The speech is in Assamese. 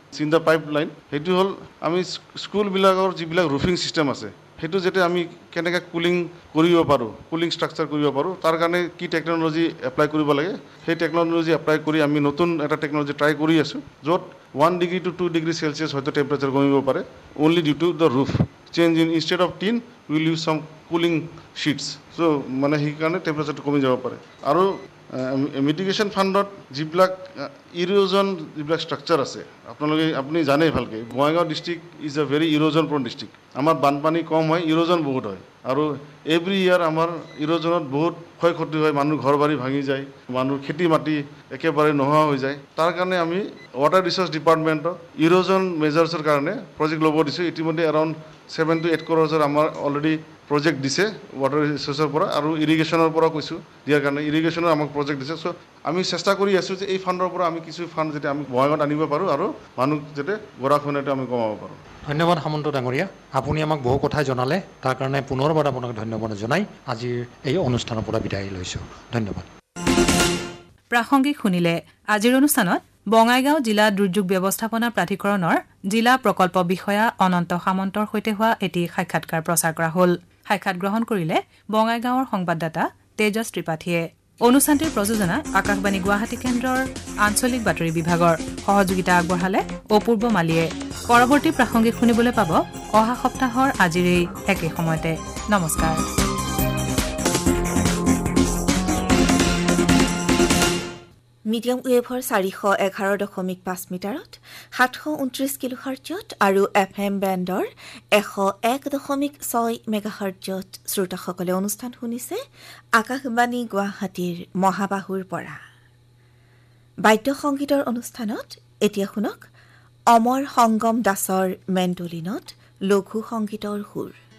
ইন দ্য পাইপলাইন সেইটো হ'ল আমি স্কুলবিলাকৰ যিবিলাক ৰুফিং ছিষ্টেম আছে সেইটো যাতে আমি কেনেকৈ কুলিং কৰিব পাৰোঁ, কুলিং ষ্ট্ৰাকচাৰ কৰিব পাৰোঁ, তাৰ কাৰণে কি টেকন'লজি এপ্লাই কৰিব লাগে সেই টেকন'লজি এপ্লাই কৰি আমি নতুন এটা টেকন'লজি ট্ৰাই কৰি আছোঁ, য'ত 1 ডিগ্ৰী to 2 ডিগ্ৰী চেলচিয়াছ হয়তো টেম্পাৰেচাৰ কমিব পাৰে only due to the roof change in instead of tin will use চাম কুলিং শ্বীটছ। চ' মানে সেইকাৰণে টেম্পাৰেচাৰটো কমি যাব পাৰে। আৰু মিটিগেশ্যন ফাণ্ডত যিবিলাক ইৰোজন যিবিলাক ষ্ট্ৰাকচাৰ আছে আপুনি জানেই ভালকৈ Bongaigaon district is a very ইৰোজন prawn district. আমাৰ বানপানী কম হয়, ইৰোজন বহুত হয়, আৰু এভৰি ইয়াৰ আমাৰ ইৰোজনত বহুত ক্ষয় ক্ষতি হয়, মানুহ ঘৰ বাৰী ভাঙি যায়, মানুহৰ খেতি মাটি একেবাৰে নোহোৱা হৈ যায়। তাৰ কাৰণে আমি ৱাটাৰ ৰিচোৰ্চ ডিপাৰ্টমেণ্টক ইৰোজন মেজাৰ্ছৰ কাৰণে প্ৰজেক্ট ল'ব দিছোঁ। ইতিমধ্যে এৰাউণ্ড 7 to 8 crores আমাৰ অলৰেডি প্ৰজেক্ট দিছে ৱাটাৰ ৰিচোৰ্চৰ পৰা, আৰু ইৰিগেশ্যনৰ পৰা কৈছোঁ দিয়াৰ কাৰণে ইৰিগেশ্যনৰ আমাক প্ৰজেক্ট দিছে। চ' আমি চেষ্টা কৰি আছোঁ যে এই ফাণ্ডৰ পৰা আমি কিছু ফাণ্ড যাতে আমি বঙাইগাঁৱত আনিব পাৰোঁ আৰু মানুহ যাতে গৰাখহনীয়াটো আমি কমাব পাৰোঁ। ধন্যবাদ সামন্ত ডাঙৰীয়া, আপুনি আমাক বহু কথাই জনালে। তাৰ কাৰণে পুনৰবাৰ আপোনাক ধন্যবাদ জনাই আজিৰ এই অনুষ্ঠানৰ পৰা বিদায় লৈছোঁ। ধন্যবাদ। প্ৰাসংগিক শুনিলে। আজিৰ অনুষ্ঠানত বঙাইগাঁও জিলা দুৰ্যোগ ব্যৱস্থাপনা প্ৰাধিকৰণৰ জিলা প্ৰকল্প বিষয়া অনন্ত সামন্তৰ সৈতে হোৱা এটি সাক্ষাৎকাৰ প্ৰচাৰ কৰা হ'ল। সাক্ষাৎ গ্ৰহণ কৰিলে বঙাইগাঁৱৰ সংবাদদাতা তেজস ত্ৰিপাঠীয়ে। অনুষ্ঠানটিৰ প্ৰযোজনা আকাশবাণী গুৱাহাটী কেন্দ্ৰৰ আঞ্চলিক বাতৰি বিভাগৰ। সহযোগিতা আগবঢ়ালে অপূৰ্ব মালিয়ে। পৰৱৰ্তী প্ৰাসংগিক শুনিবলৈ পাব অহা সপ্তাহৰ আজিৰ এই একে সময়তে। নমস্কাৰ। মিডিয়াম ৱেভৰ 411.5 মিটাৰত 729 কিলোহাৰ্টজত আৰু FM বেণ্ডৰ 101.6 মেগাহাৰ্টজত শ্ৰোতাসকলে অনুষ্ঠান শুনিছে আকাশবাণী গুৱাহাটীৰ মহাবাহুৰ পৰা। বাদ্য সংগীতৰ অনুষ্ঠানত এতিয়া শুনক অমৰ সংগম দাসৰ মেণ্ডলিনত লঘু সংগীতৰ সুৰ।